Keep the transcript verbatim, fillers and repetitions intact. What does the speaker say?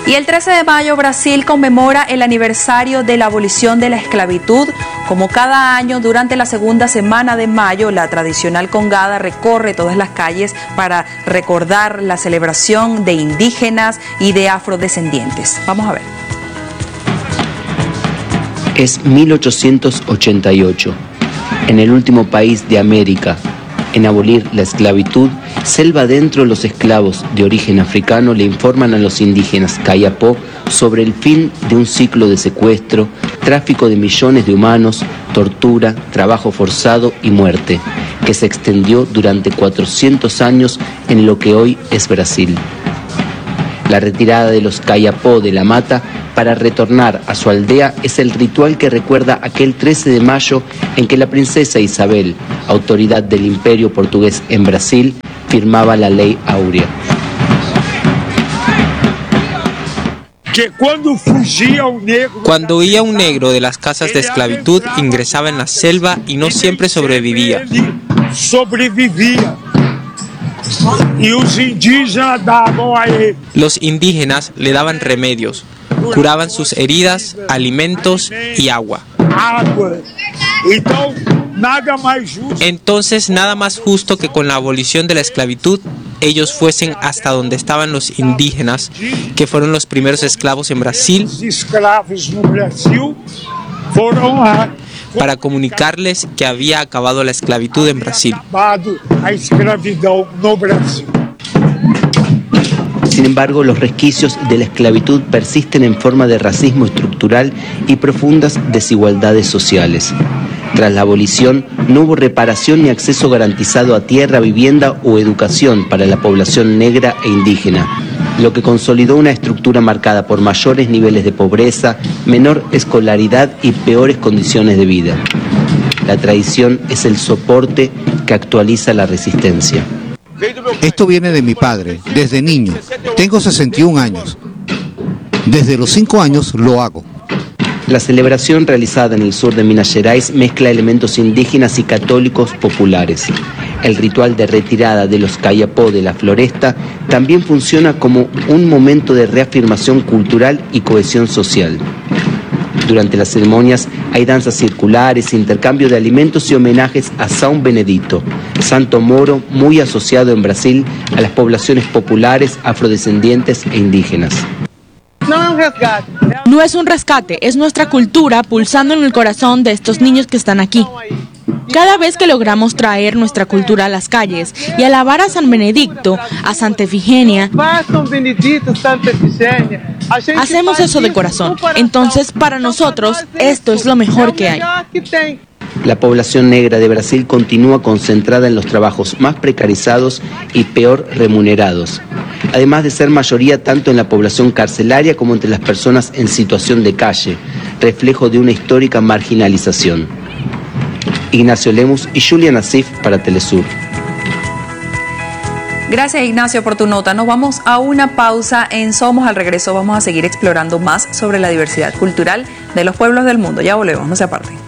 Y el trece de mayo Brasil conmemora el aniversario de la abolición de la esclavitud. Como cada año, durante la segunda semana de mayo, la tradicional congada recorre todas las calles para recordar la celebración de indígenas y de afrodescendientes. Vamos a ver. Es mil ochocientos ochenta y ocho. En el último país de América en abolir la esclavitud, selva adentro, los esclavos de origen africano le informan a los indígenas Kayapó sobre el fin de un ciclo de secuestro, tráfico de millones de humanos, tortura, trabajo forzado y muerte, que se extendió durante cuatrocientos años en lo que hoy es Brasil. La retirada de los Kayapó de la mata para retornar a su aldea es el ritual que recuerda aquel trece de mayo en que la princesa Isabel, autoridad del Imperio Portugués en Brasil, firmaba la Ley Áurea. Cuando huía un negro de las casas de esclavitud, ingresaba en la selva y no siempre sobrevivía. Los indígenas le daban remedios, curaban sus heridas, alimentos y agua. Entonces, nada más justo que con la abolición de la esclavitud, ellos fuesen hasta donde estaban los indígenas, que fueron los primeros esclavos en Brasil, para comunicarles que había acabado la esclavitud en Brasil. Sin embargo, los resquicios de la esclavitud persisten en forma de racismo estructural y profundas desigualdades sociales. Tras la abolición, no hubo reparación ni acceso garantizado a tierra, vivienda o educación para la población negra e indígena, lo que consolidó una estructura marcada por mayores niveles de pobreza, menor escolaridad y peores condiciones de vida. La tradición es el soporte que actualiza la resistencia. Esto viene de mi padre, desde niño. Tengo sesenta y un años. Desde los cinco años lo hago. La celebración realizada en el sur de Minas Gerais mezcla elementos indígenas y católicos populares. El ritual de retirada de los Kayapó de la floresta también funciona como un momento de reafirmación cultural y cohesión social. Durante las ceremonias hay danzas circulares, intercambio de alimentos y homenajes a São Benedito, santo moro muy asociado en Brasil a las poblaciones populares, afrodescendientes e indígenas. No es un rescate, es nuestra cultura pulsando en el corazón de estos niños que están aquí. Cada vez que logramos traer nuestra cultura a las calles y alabar a San Benedicto, a Santa Efigenia, hacemos eso de corazón. Entonces, para nosotros, esto es lo mejor que hay. La población negra de Brasil continúa concentrada en los trabajos más precarizados y peor remunerados, además de ser mayoría tanto en la población carcelaria como entre las personas en situación de calle, reflejo de una histórica marginalización. Ignacio Lemus y Julia Nassif para Telesur. Gracias, Ignacio, por tu nota. Nos vamos a una pausa. En Somos, al regreso vamos a seguir explorando más sobre la diversidad cultural de los pueblos del mundo. Ya volvemos, no se aparten.